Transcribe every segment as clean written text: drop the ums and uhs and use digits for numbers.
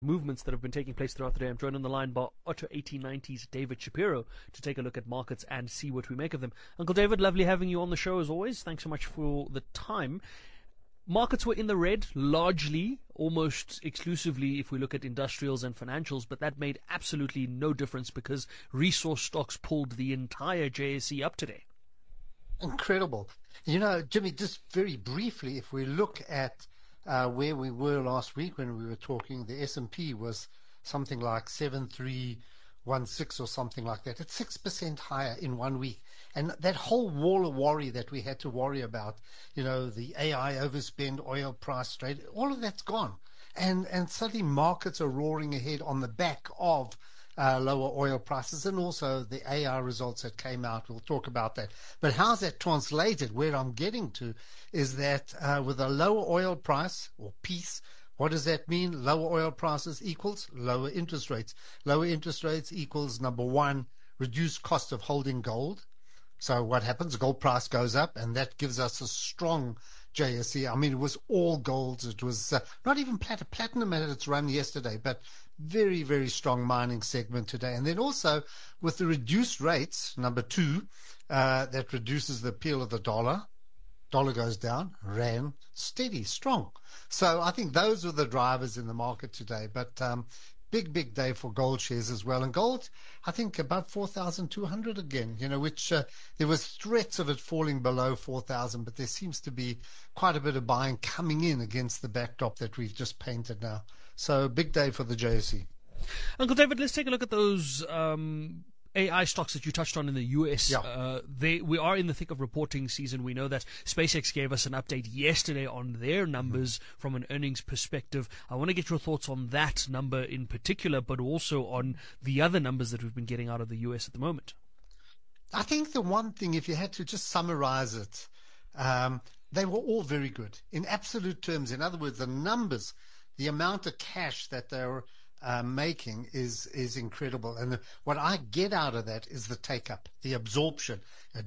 movements that have been taking place throughout the day. I'm joined on the line by Otto 1890's David Shapiro to take a look at markets and see what we make of them. Uncle David, lovely having you on the show as always. Thanks so much for the time. Markets were in the red, largely, almost exclusively if we look at industrials and financials, but that made absolutely no difference because resource stocks pulled the entire JSE up today. Incredible. You know, Jimmy, just very briefly, if we look at where we were last week when we were talking, the S&P was something like 7316 or something like that. It's 6% higher in 1 week. And that whole wall of worry that we had to worry about, you know, the AI overspend, oil price trade, all of that's gone. And suddenly markets are roaring ahead on the back of lower oil prices and also the AI results that came out. We'll talk about that. But how's that translated? Where I'm getting to is that with a lower oil price or piece, what does that mean? Lower oil prices equals lower interest rates. Lower interest rates equals, number one, reduced cost of holding gold. So what happens? Gold price goes up, and that gives us a strong JSE. I mean, it was all golds. It was not even platinum had its run yesterday, but very, very strong mining segment today. And then also with the reduced rates, number two, that reduces the appeal of the dollar. Dollar goes down, rand steady, strong. So I think those were the drivers in the market today. But big day for gold shares as well. And gold, I think about 4,200 again, you know, which there was threats of it falling below 4,000, but there seems to be quite a bit of buying coming in against the backdrop that we've just painted now. So big day for the JSE. Uncle David, let's take a look at those AI stocks that you touched on in the US. Yeah. We are in the thick of reporting season. We know that SpaceX gave us an update yesterday on their numbers from an earnings perspective. I want to get your thoughts on that number in particular, but also on the other numbers that we've been getting out of the US at the moment. I think the one thing, if you had to just summarize it, they were all very good in absolute terms. In other words, the numbers, the amount of cash that they were making is incredible. And what I get out of that is the take-up, the adoption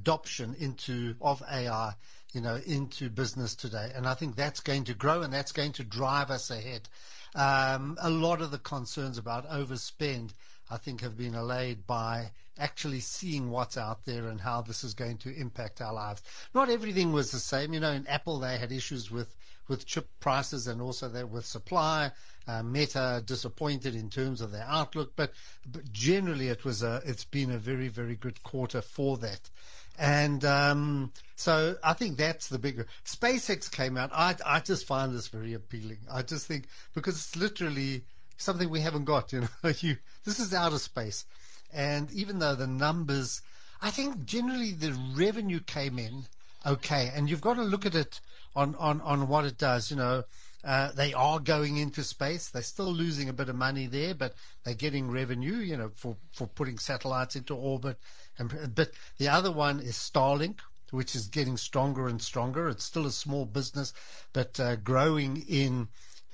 of AI, you know, into business today. And I think that's going to grow and that's going to drive us ahead. A lot of the concerns about overspend, I think, have been allayed by actually seeing what's out there and how this is going to impact our lives. Not everything was the same. You know, in Apple, they had issues with chip prices and also with supply. Meta disappointed in terms of their outlook, but generally it's been a very, very good quarter for that. And so I think that's the bigger. SpaceX came out. I just find this very appealing. I just think because it's literally something we haven't got, you know. This is outer space. And even though the numbers, I think generally the revenue came in okay. And you've got to look at it on what it does, you know. They are going into space. They're still losing a bit of money there, but they're getting revenue, you know, for putting satellites into orbit. But the other one is Starlink, which is getting stronger and stronger. It's still a small business, but growing in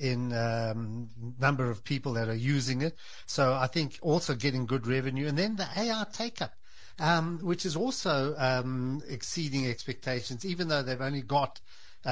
number of people that are using it. So I think also getting good revenue. And then the AI take-up, which is also exceeding expectations, even though they've only got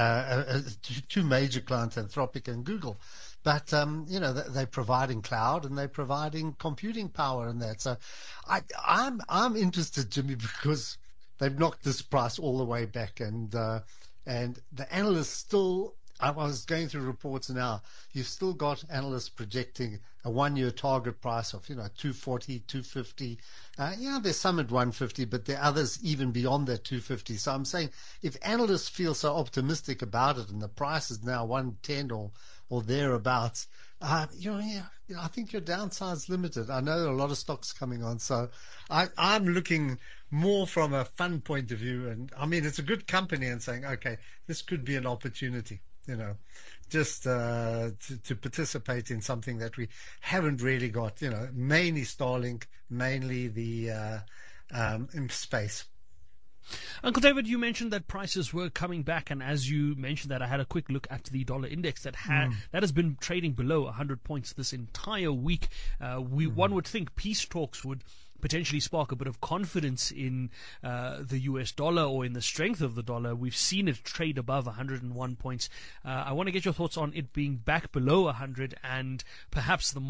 two major clients, Anthropic and Google. But, you know, they're providing cloud and they're providing computing power and that. So I'm interested, Jimmy, because they've knocked this price all the way back. And the analysts still, I was going through reports now, you've still got analysts projecting a 1 year target price of, you know, 240, 250. Yeah, there's some at 150, but there are others even beyond that 250. So I'm saying if analysts feel so optimistic about it and the price is now 110 or thereabouts, you know, yeah, I think your downside's limited. I know there are a lot of stocks coming on. So I'm looking more from a fund point of view. And I mean, it's a good company and saying, okay, this could be an opportunity. You know, just to participate in something that we haven't really got, you know, mainly Starlink, mainly the in space. Uncle David, you mentioned that prices were coming back, and as you mentioned that, I had a quick look at the dollar index that has been trading below 100 points this entire week. One would think peace talks would potentially spark a bit of confidence in the US dollar or in the strength of the dollar. We've seen it trade above 101 points. I want to get your thoughts on it being back below 100 and perhaps the